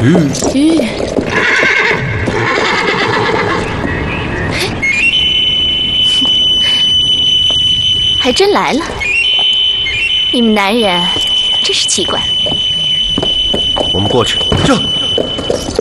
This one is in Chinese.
还真来了！你们男人真是奇怪。 我们过去。 这。